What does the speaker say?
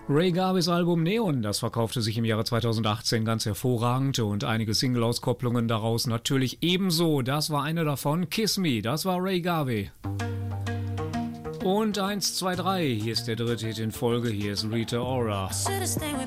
Ray Garveys Album Neon, das verkaufte sich im Jahre 2018 ganz hervorragend und einige Single-Auskopplungen daraus natürlich ebenso. Das war eine davon, Kiss Me, das war Ray Garvey. Und 1, 2, 3, hier ist der dritte Hit in Folge, hier ist Rita Ora.